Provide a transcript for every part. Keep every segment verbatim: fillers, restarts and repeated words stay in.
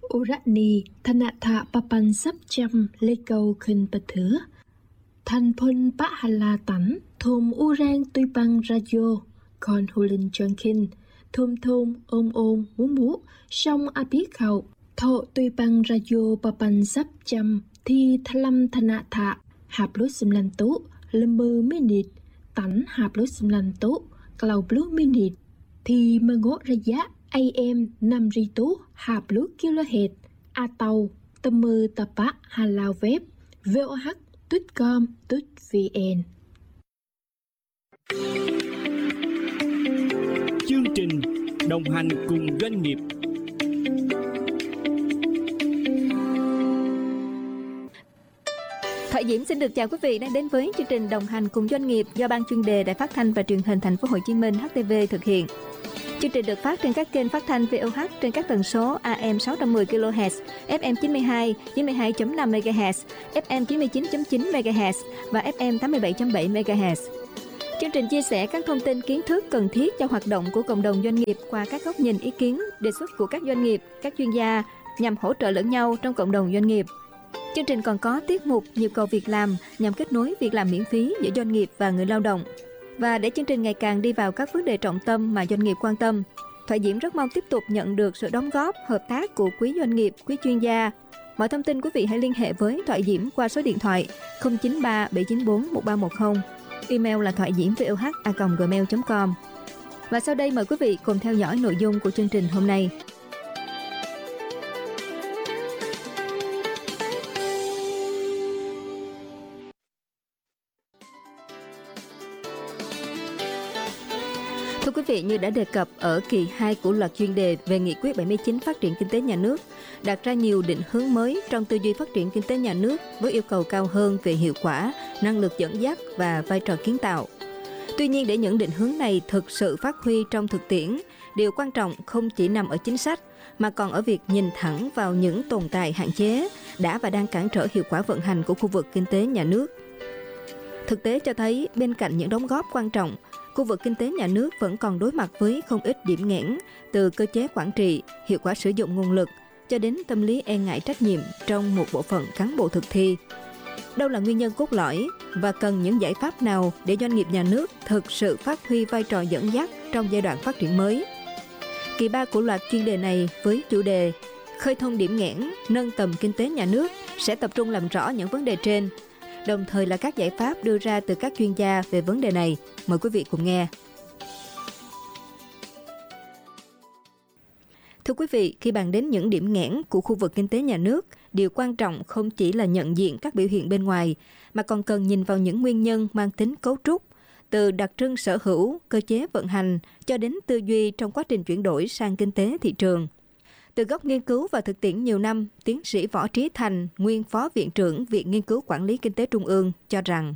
Urani Thanatha Papan Sắp Chăm Lê Cầu Khinh Bật Thứa Thanh Phun Bá Hà La Tảnh Thùm U Rang Tuy Băng Radio Con Hồ Linh Trân Kinh Thùm Thùm Ôm Ôm Mú Mú Sông A Biết Khẩu Thọ Tuy Băng Radio Papan Sắp Chăm Thi Thalam Thanatha Hạp Lút Xâm Lan Tú Lâm Mơ Minute Tảnh Hạp Lút Xâm Lan Tú Cloud Blue Minute Thì Mơ Ngộ Ra Giá a em năm ri tú hạp lút kilohertz a tàu tâm mơ tập bá hà lao web voh chấm com chấm vn. Chương trình đồng hành cùng doanh nghiệp. Thoại Diễm xin được chào quý vị đang đến với chương trình đồng hành cùng doanh nghiệp do Ban chuyên đề Đài Phát thanh và Truyền hình Thành phố Hồ Chí Minh hát tê vê thực hiện. Chương trình được phát trên các kênh phát thanh vê o hát trên các tần số a em sáu trăm mười ki lô héc, ép em chín mươi hai, chín mươi hai chấm năm mê ga héc, ép em chín mươi chín chấm chín mê ga héc và ép em tám mươi bảy chấm bảy mê ga héc. Chương trình chia sẻ các thông tin kiến thức cần thiết cho hoạt động của cộng đồng doanh nghiệp qua các góc nhìn, ý kiến, đề xuất của các doanh nghiệp, các chuyên gia nhằm hỗ trợ lẫn nhau trong cộng đồng doanh nghiệp. Chương trình còn có tiết mục nhịp cầu việc làm nhằm kết nối việc làm miễn phí giữa doanh nghiệp và người lao động. Và để chương trình ngày càng đi vào các vấn đề trọng tâm mà doanh nghiệp quan tâm, Thoại Diễm rất mong tiếp tục nhận được sự đóng góp, hợp tác của quý doanh nghiệp, quý chuyên gia. Mọi thông tin quý vị hãy liên hệ với Thoại Diễm qua số điện thoại không chín ba bảy chín bốn một ba một không, email là thoại diễm voh a còng gmail chấm com. Và sau đây mời quý vị cùng theo dõi nội dung của chương trình hôm nay. Thưa quý vị, như đã đề cập ở kỳ hai của loạt chuyên đề về Nghị quyết bảy mươi chín phát triển kinh tế nhà nước, đặt ra nhiều định hướng mới trong tư duy phát triển kinh tế nhà nước với yêu cầu cao hơn về hiệu quả, năng lực dẫn dắt và vai trò kiến tạo. Tuy nhiên, để những định hướng này thực sự phát huy trong thực tiễn, điều quan trọng không chỉ nằm ở chính sách, mà còn ở việc nhìn thẳng vào những tồn tại hạn chế đã và đang cản trở hiệu quả vận hành của khu vực kinh tế nhà nước. Thực tế cho thấy, bên cạnh những đóng góp quan trọng, khu vực kinh tế nhà nước vẫn còn đối mặt với không ít điểm nghẽn, từ cơ chế quản trị, hiệu quả sử dụng nguồn lực, cho đến tâm lý e ngại trách nhiệm trong một bộ phận cán bộ thực thi. Đâu là nguyên nhân cốt lõi và cần những giải pháp nào để doanh nghiệp nhà nước thực sự phát huy vai trò dẫn dắt trong giai đoạn phát triển mới? Kỳ ba của loạt chuyên đề này với chủ đề Khơi thông điểm nghẽn, nâng tầm kinh tế nhà nước sẽ tập trung làm rõ những vấn đề trên, đồng thời là các giải pháp đưa ra từ các chuyên gia về vấn đề này. Mời quý vị cùng nghe. Thưa quý vị, khi bàn đến những điểm nghẽn của khu vực kinh tế nhà nước, điều quan trọng không chỉ là nhận diện các biểu hiện bên ngoài, mà còn cần nhìn vào những nguyên nhân mang tính cấu trúc, từ đặc trưng sở hữu, cơ chế vận hành, cho đến tư duy trong quá trình chuyển đổi sang kinh tế thị trường. Từ góc nghiên cứu và thực tiễn nhiều năm, tiến sĩ Võ Trí Thành, nguyên Phó Viện trưởng Viện Nghiên cứu Quản lý Kinh tế Trung ương, cho rằng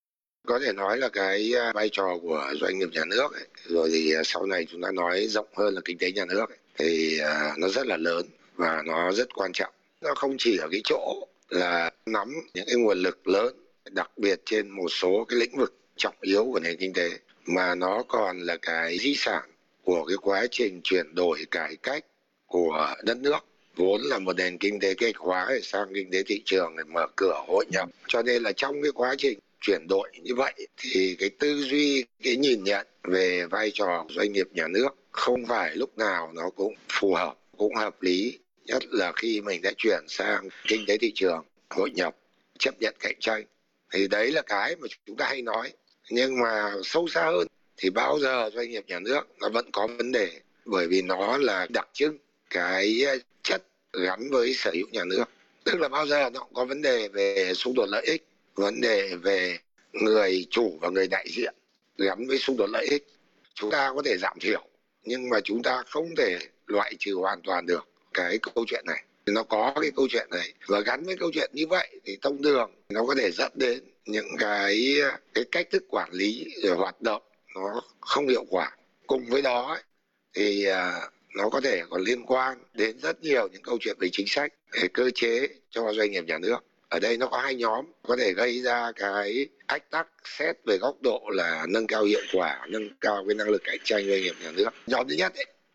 có thể nói là cái vai trò của doanh nghiệp nhà nước ấy, rồi thì sau này chúng ta nói rộng hơn là kinh tế nhà nước ấy, thì nó rất là lớn và nó rất quan trọng. Nó không chỉ ở cái chỗ là nắm những cái nguồn lực lớn, đặc biệt trên một số cái lĩnh vực trọng yếu của nền kinh tế, mà nó còn là cái di sản của cái quá trình chuyển đổi cải cách của đất nước, vốn là một nền kinh tế kế hoạch hóa sang kinh tế thị trường để mở cửa hội nhập. Cho nên là trong cái quá trình chuyển đổi như vậy thì cái tư duy, cái nhìn nhận về vai trò doanh nghiệp nhà nước không phải lúc nào nó cũng phù hợp, cũng hợp lý, nhất là khi mình đã chuyển sang kinh tế thị trường, hội nhập, chấp nhận cạnh tranh. Thì đấy là cái mà chúng ta hay nói. Nhưng mà sâu xa hơn thì bao giờ doanh nghiệp nhà nước nó vẫn có vấn đề, bởi vì nó là đặc trưng cái chất gắn với sở hữu nhà nước. Tức là bao giờ nó cũng có vấn đề về xung đột lợi ích, vấn đề về người chủ và người đại diện gắn với xung đột lợi ích. Chúng ta có thể giảm thiểu, nhưng mà chúng ta không thể loại trừ hoàn toàn được cái câu chuyện này. Nó có cái câu chuyện này, và gắn với câu chuyện như vậy thì thông thường nó có thể dẫn đến những cái, cái cách thức quản lý rồi hoạt động nó không hiệu quả. Cùng với đó ấy, thì nó có thể còn liên quan đến rất nhiều những câu chuyện về chính sách, về cơ chế cho doanh nghiệp nhà nước. Ở đây nó có hai nhóm có thể gây ra cái ách tắc xét về góc độ là nâng cao hiệu quả, nâng cao cái năng lực cạnh tranh doanh nghiệp nhà nước. Nhóm thứ nhất ấy,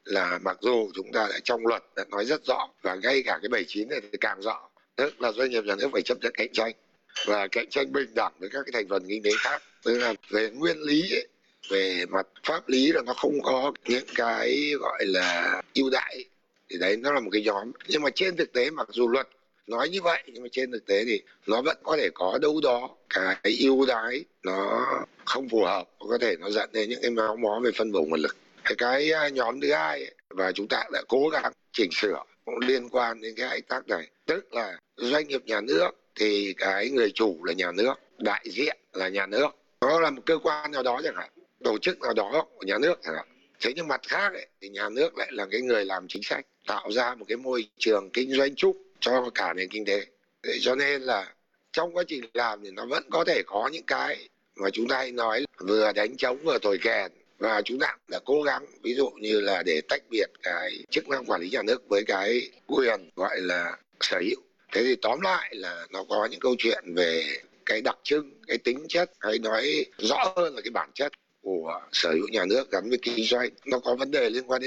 là mặc dù chúng ta đã trong luật đã nói rất rõ, và ngay cả cái bảy mươi chín này thì càng rõ, tức là doanh nghiệp nhà nước phải chấp nhận cạnh tranh và cạnh tranh bình đẳng với các cái thành phần kinh tế khác. Tức là về nguyên lý ấy, về mặt pháp lý là nó không có những cái gọi là ưu đãi, thì đấy nó là một cái nhóm. Nhưng mà trên thực tế mặc dù luật nói như vậy, nhưng mà trên thực tế thì nó vẫn có thể có đâu đó cái ưu đãi nó không phù hợp, có thể nó dẫn đến những cái méo mó về phân bổ nguồn lực. Cái nhóm thứ hai ấy, và chúng ta đã cố gắng chỉnh sửa cũng liên quan đến cái ách tắc này, tức là doanh nghiệp nhà nước thì cái người chủ là nhà nước, đại diện là nhà nước, nó là một cơ quan nào đó chẳng hạn, tổ chức nào đó của nhà nước chẳng hạn. Thế nhưng mặt khác ấy, thì nhà nước lại là cái người làm chính sách, tạo ra một cái môi trường kinh doanh chung cho cả nền kinh tế. Thế cho nên là trong quá trình làm thì nó vẫn có thể có những cái mà chúng ta hay nói vừa đánh trống vừa thổi kèn, và chúng ta đã cố gắng ví dụ như là để tách biệt cái chức năng quản lý nhà nước với cái quyền gọi là sở hữu. Thế thì tóm lại là nó có những câu chuyện về cái đặc trưng, cái tính chất, hay nói rõ hơn là cái bản chất của sở hữu nhà nước gắn với kinh doanh, nó có vấn đề liên quan đến